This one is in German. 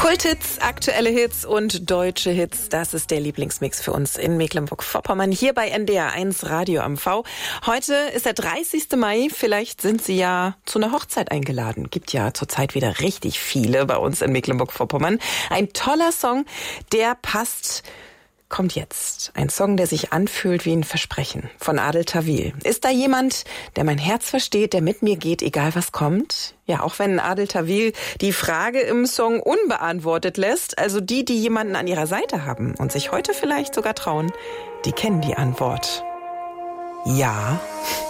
Kulthits, aktuelle Hits und deutsche Hits, das ist der Lieblingsmix für uns in Mecklenburg-Vorpommern, hier bei NDR 1 Radio am V. Heute ist der 30. Mai, vielleicht sind Sie ja zu einer Hochzeit eingeladen. Gibt ja zurzeit wieder richtig viele bei uns in Mecklenburg-Vorpommern. Ein toller Song, der passt. Kommt jetzt ein Song, der sich anfühlt wie ein Versprechen von Adel Tawil. Ist da jemand, der mein Herz versteht, der mit mir geht, egal was kommt? Ja, auch wenn Adel Tawil die Frage im Song unbeantwortet lässt, also die jemanden an ihrer Seite haben und sich heute vielleicht sogar trauen, die kennen die Antwort. Ja.